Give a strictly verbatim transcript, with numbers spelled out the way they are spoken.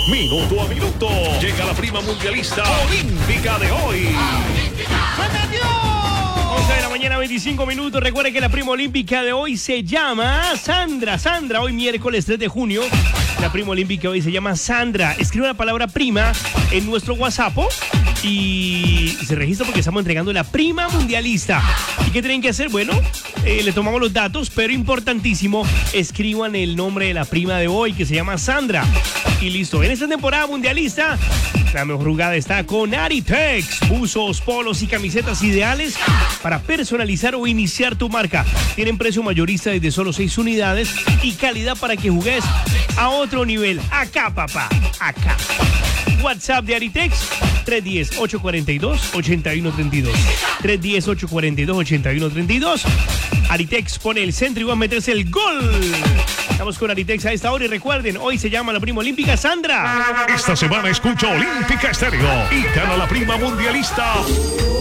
minuto a minuto. Llega la prima mundialista olímpica de hoy. once de la mañana, veinticinco minutos. Recuerde que la prima olímpica de hoy se llama Sandra. Sandra, hoy miércoles tres de junio. La prima olímpica de hoy se llama Sandra. Escribe la palabra prima en nuestro WhatsApp y se registra porque estamos entregando la prima mundialista. ¿Y qué tienen que hacer? Bueno, eh, le tomamos los datos, pero importantísimo, escriban el nombre de la prima de hoy, que se llama Sandra. Y listo. En esta temporada mundialista, la mejor jugada está con Aritex. Buzos, polos y camisetas ideales para personalizar o iniciar tu marca. Tienen precio mayorista desde solo seis unidades y calidad para que jugues a otro nivel. Acá, papá. Acá. WhatsApp de Aritex, tres uno cero, ocho cuatro dos, ocho uno tres dos. tres uno cero, ocho cuatro dos, ocho uno tres dos. Aritex pone el centro y va a meterse el gol. Estamos con Aritex a esta hora y recuerden, hoy se llama la prima olímpica Sandra. Esta semana escucha Olímpica Estéreo y gana la prima mundialista